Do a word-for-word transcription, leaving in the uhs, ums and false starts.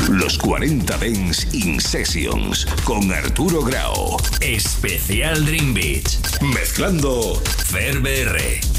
Los cuarenta Dance In Sessions con Arturo Grau. Especial Dream Beach. Mezclando Fer B R.